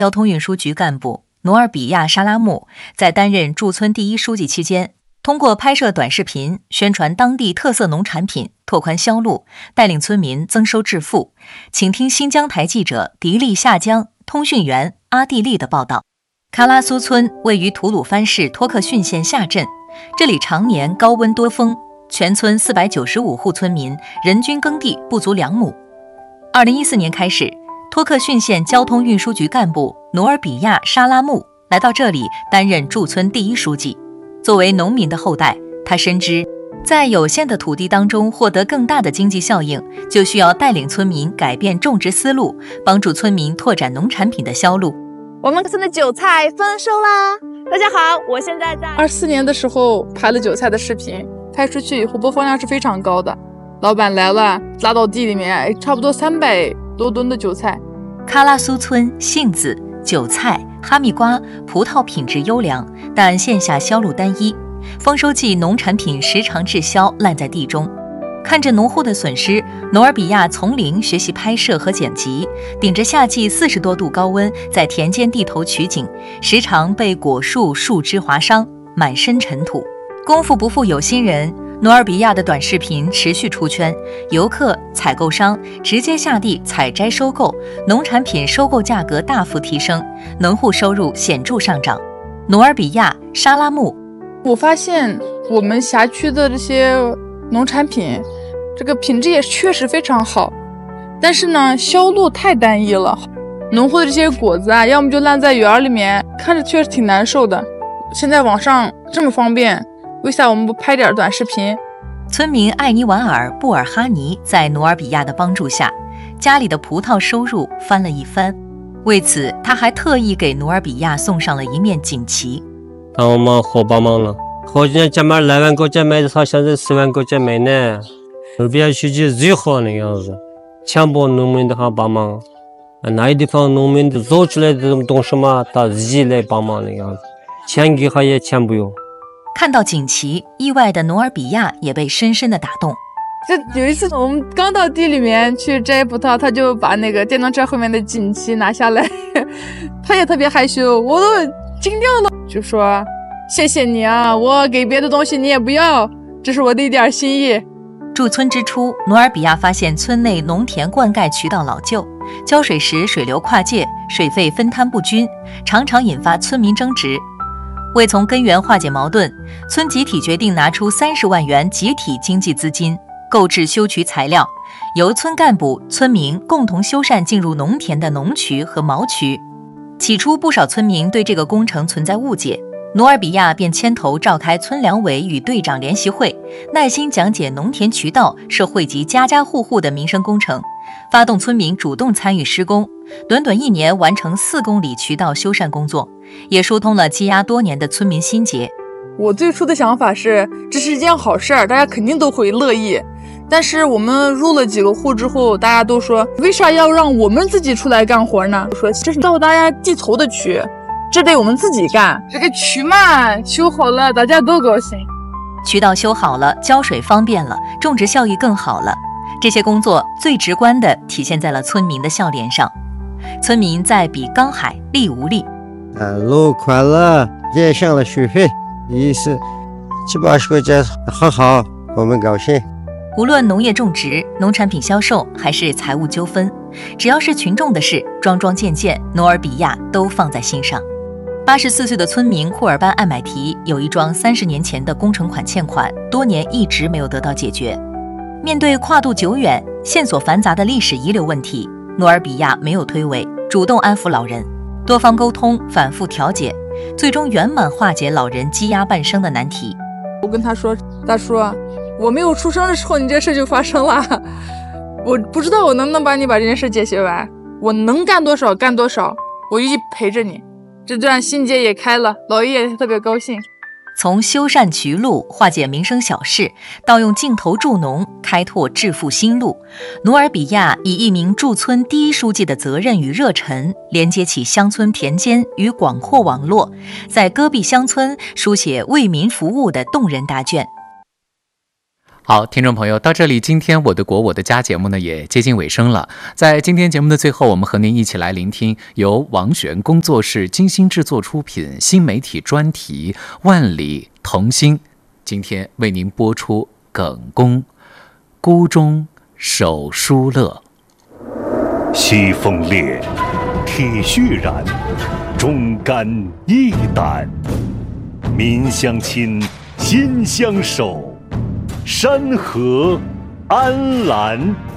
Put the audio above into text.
交通运输局干部努尔比亚·沙拉木在担任驻村第一书记期间，通过拍摄短视频宣传当地特色农产品，拓宽销路，带领村民增收致富。请听新疆台记者迪丽夏江、通讯员阿蒂丽的报道。喀拉苏村位于吐鲁番市托克逊县下镇，这里常年高温多风，全村495户村民人均耕地不足2亩。2014年开始，托克逊县交通运输局干部努尔比亚·沙拉木来到这里担任驻村第一书记。作为农民的后代，他深知在有限的土地当中获得更大的经济效应，就需要带领村民改变种植思路，帮助村民拓展农产品的销路。 我们村的韭菜丰收啦！大家好，我现在在 24年的时候拍了韭菜的视频，拍出去以后播放量是非常高的。老板来了，拉到地里面，差不多300多吨的韭菜。 喀拉苏村杏子、韭菜、哈密瓜、葡萄品质优良，但线下销路单一，丰收季农产品时常滞销，烂在地中。看着农户的损失，努尔比亚从零学习拍摄和剪辑，顶着夏季40多度高温，在田间地头取景，时常被果树树枝划伤，满身尘土。功夫不负有心人，努尔比亚的短视频持续出圈，游客、采购商直接下地采摘收购，农产品收购价格大幅提升，农户收入显著上涨。努尔比亚·沙拉木， 我发现我们辖区的这些农产品，这个品质也确实非常好，但是呢，销路太单一了。农户的这些果子啊，要么就烂在园里面，看着确实挺难受的。现在网上这么方便，为啥我们不拍点短视频？ 村民艾尼瓦尔·布尔哈尼在努尔比亚的帮助下，家里的葡萄收入翻了一番。为此，他还特意给努尔比亚送上了一面锦旗。 我们好帮忙了。好几年加码2万块钱买的草，现在4万块钱买呢。努尔比亚书记最好那样子，强迫农民的还帮忙。哪一地方农民做出来的这种东西嘛，他自己来帮忙那样子，钱给他也钱不用。 看到锦旗，意外的努尔比亚也被深深的打动。 就有一次我们刚到地里面去摘葡萄，他就把那个电动车后面的锦旗拿下来，他也特别害羞，我都惊掉了，就说谢谢你啊，我给别的东西你也不要，这是我的一点心意。 驻村之初，努尔比亚发现村内农田灌溉渠道老旧，浇水时水流跨界，水费分摊不均，常常引发村民争执。为从根源化解矛盾，村集体决定拿出30万元集体经济资金，购置修渠材料，由村干部、村民共同修缮进入农田的农渠和毛渠。起初，不少村民对这个工程存在误解，努尔比亚便牵头召开村粮委与队长联席会，耐心讲解农田渠道是惠及家家户户的民生工程，发动村民主动参与施工，短短1年完成4公里渠道修缮工作，也疏通了积压多年的村民心结。 我最初的想法是，这是一件好事儿，大家肯定都会乐意。但是我们入了几个户之后，大家都说，为啥要让我们自己出来干活呢？说这是到大家地头的渠，这得我们自己干。这个渠嘛，修好了，大家都高兴。 渠道修好了，浇水方便了，种植效益更好了。这些工作最直观地体现在了村民的笑脸上。村民在比刚海力无力。 路宽了，减省了水费，意思70-80块钱很好，我们高兴。 无论农业种植、农产品销售还是财务纠纷，只要是群众的事，桩桩件件，努尔比亚都放在心上。84岁的村民库尔班艾买提有一桩30年前的工程款欠款，多年一直没有得到解决。面对跨度久远、线索繁杂的历史遗留问题，努尔比亚没有推诿，主动安抚老人，多方沟通，反复调解，最终圆满化解老人积压半生的难题。 我跟他说，大叔，我没有出生的时候，你这事就发生了。我不知道我能不能帮你把这件事解决完，我能干多少干多少，我一陪着你。这段心结也开了，老爷爷特别高兴。 从修缮渠路、化解民生小事，到用镜头助农，开拓致富新路，努尔比亚以一名驻村第一书记的责任与热忱，连接起乡村田间与广阔网络，在戈壁乡村书写为民服务的动人答卷。 好，听众朋友，到这里，今天我的国我的家节目呢也接近尾声了。在今天节目的最后，我们和您一起来聆听由王璇工作室精心制作出品新媒体专题《万里同心》，今天为您播出耿恭孤中守疏乐。 西风烈，铁血燃，忠肝义胆，民相亲，心相守，山河安澜。